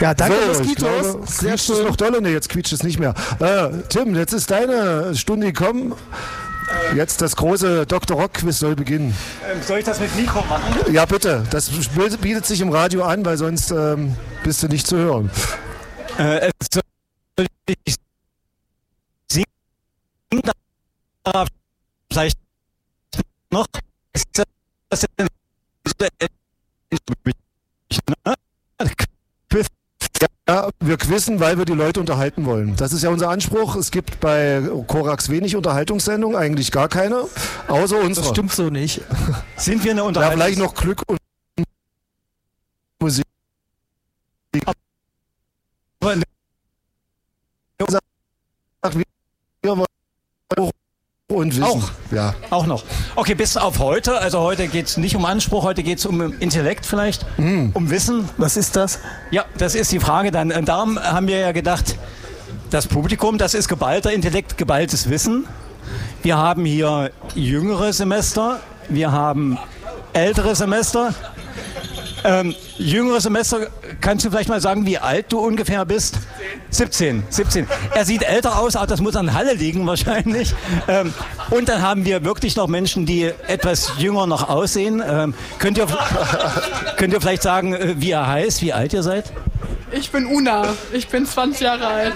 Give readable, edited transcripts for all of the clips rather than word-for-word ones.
Ja, danke, so, Moskitos. Sehr quietscht es noch dolle? Ne, jetzt quietscht es nicht mehr. Tim, jetzt ist deine Stunde gekommen. Jetzt das große Dr. Rock-Quiz soll beginnen. Soll ich das mit Mikro machen? Ja, bitte. Das bietet sich im Radio an, weil sonst bist du nicht zu hören. Soll ich singen? Vielleicht noch? Ist das denn Ja, wir quizzen, weil wir die Leute unterhalten wollen. Das ist ja unser Anspruch. Es gibt bei Korax wenig Unterhaltungssendungen, eigentlich gar keine, außer unsere. Das stimmt so nicht. Sind wir eine Ja, Unterhaltung? vielleicht noch Glück und Musik. Und Wissen. Auch. Ja. Auch noch. Okay, bis auf heute. Also heute geht es nicht um Anspruch, heute geht es um Intellekt vielleicht, um Wissen. Was ist das? Ja, das ist die Frage dann. Und darum haben wir ja gedacht, das Publikum, das ist geballter Intellekt, geballtes Wissen. Wir haben hier jüngere Semester, wir haben ältere Semester. Jüngere Semester, kannst du vielleicht mal sagen, wie alt du ungefähr bist? 17. Er sieht älter aus, aber das muss an Halle liegen wahrscheinlich. Und dann haben wir wirklich noch Menschen, die etwas jünger noch aussehen. Könnt ihr vielleicht sagen, wie er heißt, wie alt ihr seid? Ich bin Una, ich bin 20 Jahre alt.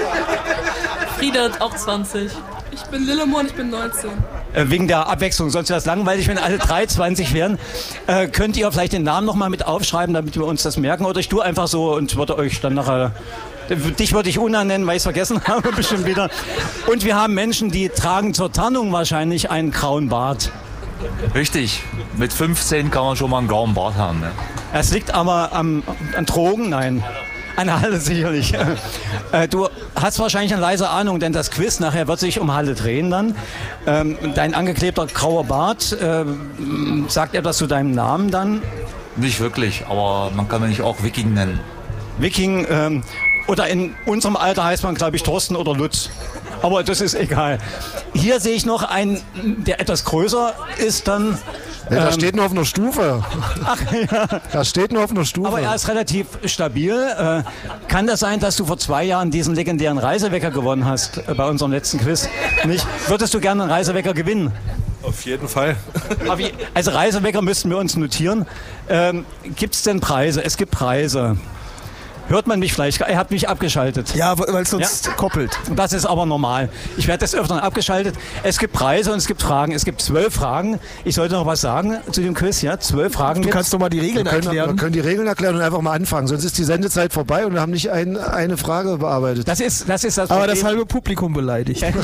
Frieda auch 20. Ich bin Lillemon, ich bin 19. Wegen der Abwechslung, sonst wäre es langweilig, wenn alle 23 wären. Könnt ihr vielleicht den Namen nochmal mit aufschreiben, damit wir uns das merken? Oder ich tue einfach so und würde euch dann nachher... Dich würde ich Una nennen, weil ich es vergessen habe, bestimmt wieder. Und wir haben Menschen, die tragen zur Tarnung wahrscheinlich einen grauen Bart. Richtig. Mit 15 kann man schon mal einen grauen Bart haben. Ne? Es liegt aber an Drogen? Nein. An Halle sicherlich. Du hast wahrscheinlich eine leise Ahnung, denn das Quiz nachher wird sich um Halle drehen dann. Dein angeklebter grauer Bart sagt etwas zu deinem Namen dann? Nicht wirklich, aber man kann mich auch Viking nennen. Viking, oder in unserem Alter heißt man, glaube ich, Thorsten oder Lutz. Aber das ist egal. Hier sehe ich noch einen, der etwas größer ist dann. Ja, da steht nur auf einer Stufe. Ach ja. Da steht nur auf einer Stufe. Aber er ist relativ stabil. Kann das sein, dass du vor 2 Jahren diesen legendären Reisewecker gewonnen hast bei unserem letzten Quiz? Nicht? Würdest du gerne einen Reisewecker gewinnen? Auf jeden Fall. Also Reisewecker müssten wir uns notieren. Gibt es denn Preise? Es gibt Preise. Hört man mich vielleicht? Er hat mich abgeschaltet. Ja, weil es uns koppelt. Das ist aber normal. Ich werde des Öfteren abgeschaltet. Es gibt Preise und es gibt Fragen. Es gibt 12 Fragen. Ich sollte noch was sagen zu dem Quiz, ja? 12 Fragen. Du kannst doch mal die Regeln erklären. Wir können die Regeln erklären und einfach mal anfangen. Sonst ist die Sendezeit vorbei und wir haben nicht eine Frage bearbeitet. Das ist das Problem. Aber das halbe Publikum beleidigt. Ja.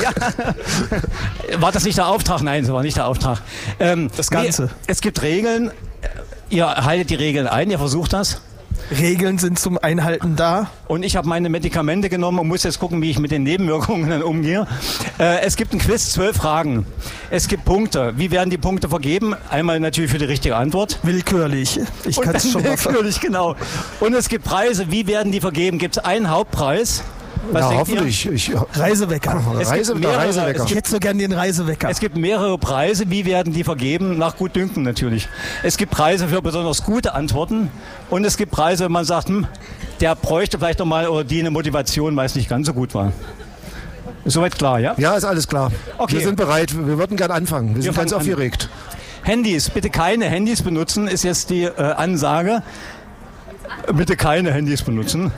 War das nicht der Auftrag? Nein, das war nicht der Auftrag. Das Ganze. Es gibt Regeln. Ihr haltet die Regeln ein. Ihr versucht das. Regeln sind zum Einhalten da. Und ich habe meine Medikamente genommen und muss jetzt gucken, wie ich mit den Nebenwirkungen dann umgehe. Es gibt ein Quiz, 12 Fragen. Es gibt Punkte. Wie werden die Punkte vergeben? Einmal natürlich für die richtige Antwort. Willkürlich. Ich kann es schon mal willkürlich, genau. Und es gibt Preise. Wie werden die vergeben? Gibt es einen Hauptpreis? Was ja, hoffentlich. Reisewecker. Reisewecker. Ich hätte so gern den Reisewecker. Es gibt mehrere Preise. Wie werden die vergeben? Nach Gutdünken natürlich. Es gibt Preise für besonders gute Antworten. Und es gibt Preise, wenn man sagt, der bräuchte vielleicht noch mal, oder die eine Motivation, weil es nicht ganz so gut war. Ist soweit klar, ja? Ja, ist alles klar. Okay. Wir sind bereit. Wir würden gern anfangen. Wir sind ganz aufgeregt. Handys. Bitte keine Handys benutzen, ist jetzt die Ansage. Bitte keine Handys benutzen.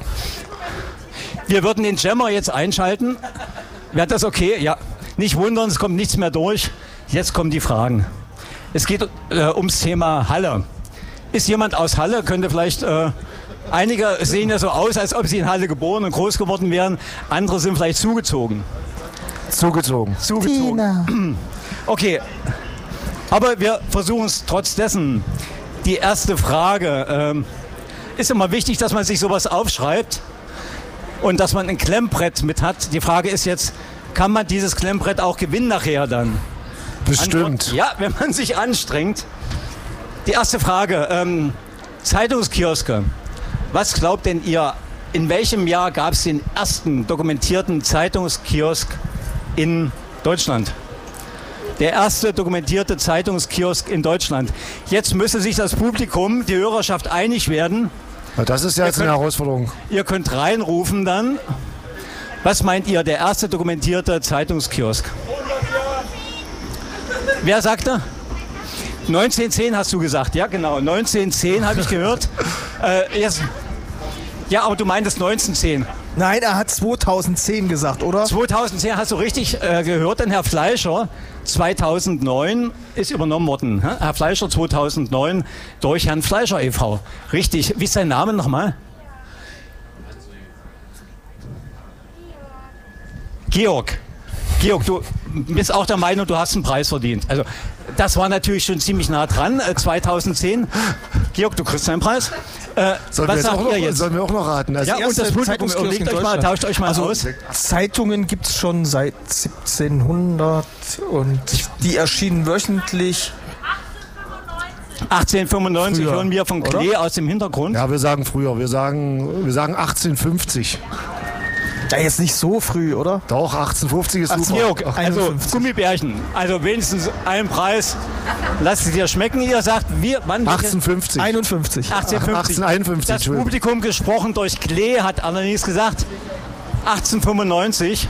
Wir würden den Jammer jetzt einschalten. Wäre das okay? Ja. Nicht wundern, es kommt nichts mehr durch. Jetzt kommen die Fragen. Es geht ums Thema Halle. Ist jemand aus Halle? Könnte vielleicht... einige sehen ja so aus, als ob sie in Halle geboren und groß geworden wären. Andere sind vielleicht zugezogen. Zugezogen. Tina. Okay. Aber wir versuchen es trotz dessen. Die erste Frage. Ist immer wichtig, dass man sich sowas aufschreibt. Und dass man ein Klemmbrett mit hat. Die Frage ist jetzt, kann man dieses Klemmbrett auch gewinnen nachher dann? Bestimmt. Antwort, ja, wenn man sich anstrengt. Die erste Frage, Zeitungskioske. Was glaubt denn ihr, in welchem Jahr gab es den ersten dokumentierten Zeitungskiosk in Deutschland? Der erste dokumentierte Zeitungskiosk in Deutschland. Jetzt müsste sich das Publikum, die Hörerschaft einig werden. Na, das ist ja jetzt eine Herausforderung. Ihr könnt reinrufen dann. Was meint ihr, der erste dokumentierte Zeitungskiosk? Wer sagte? 1910 hast du gesagt, ja genau, 1910 habe ich gehört. Ja, aber du meintest 1910. Nein, er hat 2010 gesagt, oder? 2010 hast du richtig gehört, denn Herr Fleischer 2009 ist übernommen worden. Herr Fleischer 2009 durch Herrn Fleischer e.V. Richtig, wie ist sein Name nochmal? Georg. Georg, du bist auch der Meinung, du hast einen Preis verdient. Also das war natürlich schon ziemlich nah dran, 2010. Georg, du kriegst einen Preis. Was sagt ihr jetzt? Sollen wir auch noch raten? Also ja, und das Publikum, überlegt euch mal, tauscht euch mal aus. Zeitungen gibt es schon seit 1700 und die erschienen wöchentlich. 1895 Früher, hören wir von Klee oder? aus dem Hintergrund. Ja, wir sagen früher. Wir sagen 1850. Ja, jetzt nicht so früh, oder? Doch, 1850 ist super. Georg, also 51. Gummibärchen, also wenigstens einen Preis. Lasst es dir schmecken. Ihr sagt, wann? 1850. 51. 1850. 1851, Das Entschuldigung. Publikum, gesprochen durch Klee, hat allerdings gesagt 1895.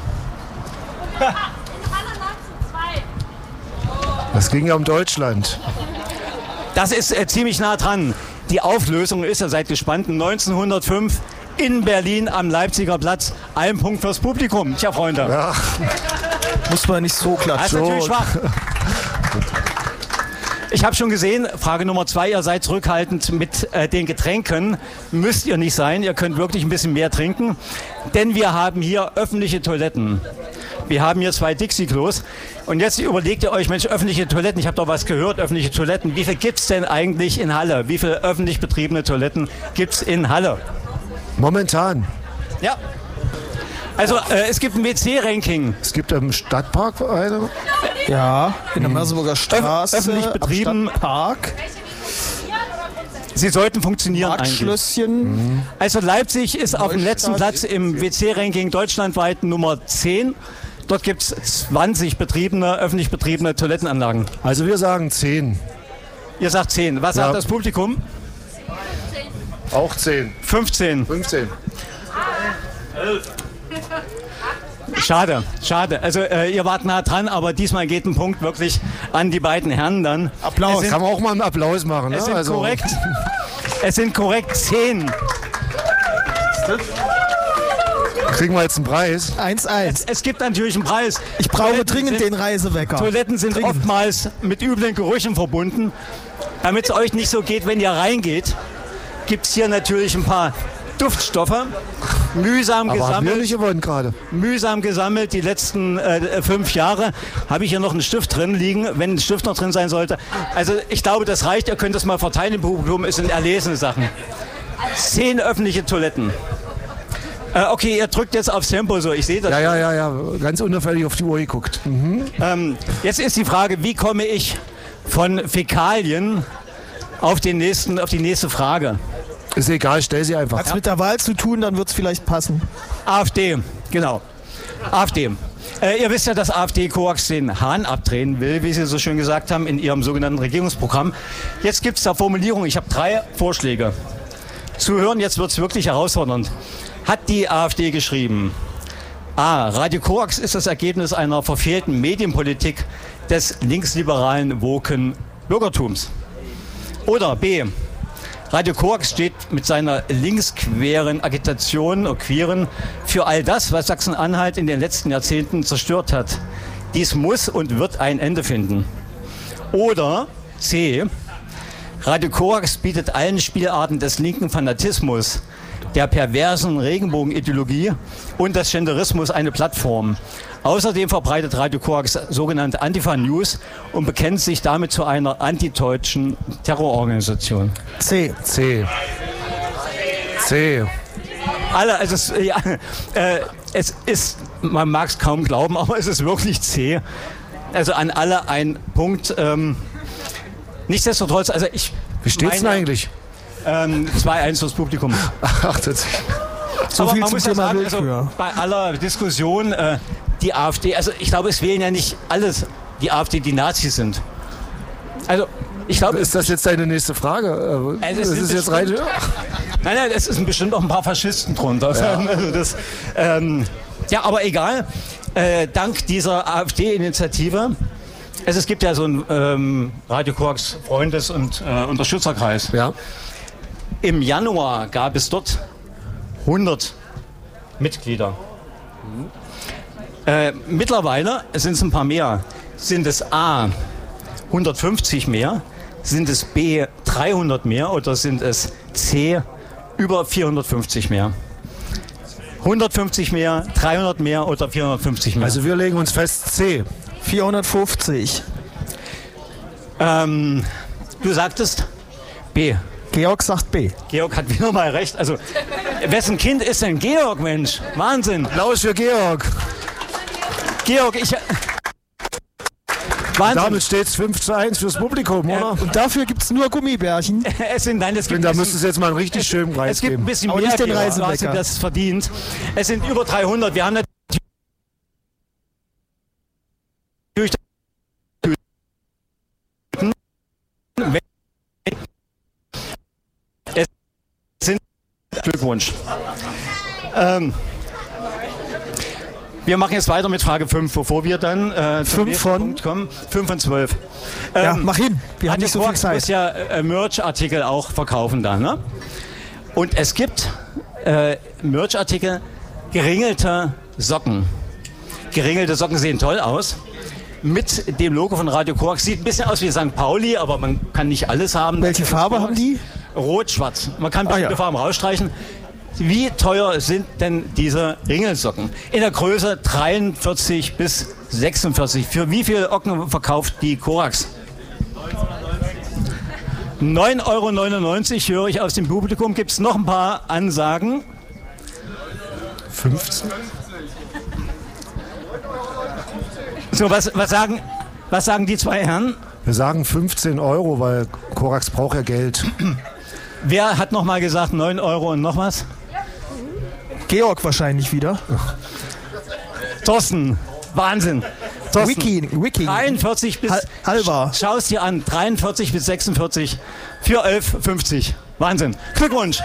Das ging ja um Deutschland. Das ist ziemlich nah dran. Die Auflösung ist, ihr seid gespannt, 1905 in Berlin am Leipziger Platz. Ein Punkt fürs Publikum. Tja, Freunde. Ja. Muss man nicht so Das ist klatschen. natürlich schwach. Ich habe schon gesehen, Frage Nummer 2, ihr seid zurückhaltend mit den Getränken. Müsst ihr nicht sein, ihr könnt wirklich ein bisschen mehr trinken. Denn wir haben hier öffentliche Toiletten. Wir haben hier 2 Dixie-Klos. Und jetzt überlegt ihr euch, Mensch, öffentliche Toiletten, ich habe doch was gehört, öffentliche Toiletten. Wie viel gibt es denn eigentlich in Halle? Wie viele öffentlich betriebene Toiletten gibt es in Halle? Momentan. Ja. Also es gibt ein WC-Ranking. Es gibt im Stadtpark eine. Ja, in der Merseburger Straße, öffentlich betrieben. am Stadtpark, Sie sollten funktionieren eigentlich. Marktschlösschen. Also Leipzig ist auf dem letzten Platz im WC-Ranking deutschlandweit Nummer 10. Dort gibt es 20 öffentlich betriebene Toilettenanlagen. Also wir sagen 10. Ihr sagt 10. Was sagt Ja. das Publikum? Auch 10. 15. 15. Schade, schade. Also ihr wart nah dran, aber diesmal geht ein Punkt wirklich an die beiden Herren dann. Applaus. Es Kann sind, man auch mal einen Applaus machen. Ne? es sind korrekt 10. Kriegen wir jetzt einen Preis. 1-1. Es gibt natürlich einen Preis. Ich brauche Toiletten dringend sind- den Reisewecker. Toiletten sind Dringend. oftmals mit üblen Gerüchen verbunden. Damit es euch nicht so geht, wenn ihr reingeht, gibt es hier natürlich ein paar Duftstoffe. Mühsam Aber haben wir gesammelt. nicht gewonnen gerade. Mühsam gesammelt die letzten 5 Jahre. Habe ich hier noch einen Stift drin liegen, wenn ein Stift noch drin sein sollte. Also ich glaube, das reicht. Ihr könnt das mal verteilen im Publikum. Es sind erlesene Sachen. 10 öffentliche Toiletten. Okay, ihr drückt jetzt aufs Tempo so. Ich sehe das. Ja. Ganz unauffällig auf die Uhr geguckt. Jetzt ist die Frage, wie komme ich von Fäkalien auf die nächste Frage? Ist egal, stell sie einfach. Hat's mit der Wahl zu tun, dann wird es vielleicht passen. AfD, genau. AfD. Ihr wisst ja, dass AfD Koax den Hahn abdrehen will, wie Sie so schön gesagt haben, in Ihrem sogenannten Regierungsprogramm. Jetzt gibt es da Formulierungen. Ich habe 3 Vorschläge. Zuhören, jetzt wird es wirklich herausfordernd. Hat die AfD geschrieben: A. Radio Koax ist das Ergebnis einer verfehlten Medienpolitik des linksliberalen woken Bürgertums. Oder B. Radio Koax steht mit seiner linksqueren Agitation und Queeren für all das, was Sachsen-Anhalt in den letzten Jahrzehnten zerstört hat. Dies muss und wird ein Ende finden. Oder C. Radio Koax bietet allen Spielarten des linken Fanatismus, der perversen Regenbogenideologie und des Genderismus eine Plattform. Außerdem verbreitet Radio Koax sogenannte Antifa-News und bekennt sich damit zu einer antideutschen Terrororganisation. C. Alle, also es ist, man mag es kaum glauben, aber es ist wirklich C. Also an alle ein Punkt. Nichtsdestotrotz, also ich. Wie steht's denn eigentlich? 2-1 fürs Publikum. Ach, das. So Aber viel man zum muss ja Thema sagen, Willkür. also bei aller Diskussion, die AfD, also ich glaube, es wählen ja nicht alles die AfD, die Nazis sind. Also ich glaube, Ist das jetzt deine nächste Frage? Es Das sind ist jetzt rein. Nein, es sind bestimmt auch ein paar Faschisten drunter. Ja, also das, ja, aber egal. Dank dieser AfD-Initiative, es gibt ja so einen Radio Korax Freundes- und Unterstützerkreis. Ja. Im Januar gab es dort 100 Mitglieder. Mittlerweile sind es ein paar mehr. Sind es A, 150 mehr? Sind es B, 300 mehr? Oder sind es C, über 450 mehr? 150 mehr, 300 mehr oder 450 mehr? Also wir legen uns fest C. 450. Du sagtest B. Georg sagt B. Georg hat wieder mal recht. Also, wessen Kind ist denn Georg, Mensch? Wahnsinn. Applaus für Georg. Georg, Wahnsinn. Damit steht es 5:1 fürs Publikum, oder? Und dafür gibt es nur Gummibärchen. Es sind, nein, es gibt Da müsste es jetzt mal einen richtig schönen Preis es gibt ein geben. bisschen Aber mehr, nicht den Georg. Reisewecker. Du hast das verdient. Es sind über 300. Wir haben natürlich es sind Glückwunsch. Wir machen jetzt weiter mit Frage 5, bevor wir dann zum nächsten Punkt kommen. 5 von 12. Ja, mach hin. Wir haben Radio nicht so viel Korax muss Zeit. ja Merch-Artikel auch verkaufen da, ne? Und es gibt Merch-Artikel, geringelte Socken. Geringelte Socken sehen toll aus. Mit dem Logo von Radio Korax. Sieht ein bisschen aus wie St. Pauli, aber man kann nicht alles haben. Welche Farbe haben die? Rot-schwarz. Man kann bestimmte Farben rausstreichen. Wie teuer sind denn diese Ringelsocken? In der Größe 43 bis 46. Für wie viele Socken verkauft die Korax? 9,99 € höre ich aus dem Publikum. Gibt es noch ein paar Ansagen? 15? So, was sagen die zwei Herren? Wir sagen 15 €, weil Korax braucht ja Geld. Wer hat noch mal gesagt 9 € und noch was? Georg wahrscheinlich wieder. Thorsten, Wahnsinn. Thorsten, Wiki. 43 bis, Halber. Schau es dir an, 43 bis 46 für 11,50. Wahnsinn. Glückwunsch.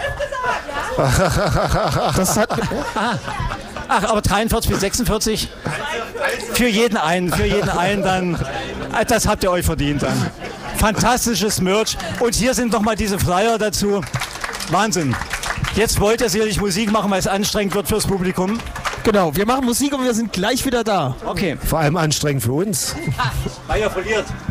Das hat Ach, aber 43 bis 46 für jeden einen dann. Das habt ihr euch verdient dann. Fantastisches Merch. Und hier sind noch mal diese Flyer dazu. Wahnsinn. Jetzt wollt ihr sicherlich Musik machen, weil es anstrengend wird fürs Publikum. Genau, wir machen Musik und wir sind gleich wieder da. Okay. Vor allem anstrengend für uns. Weil ihr verliert.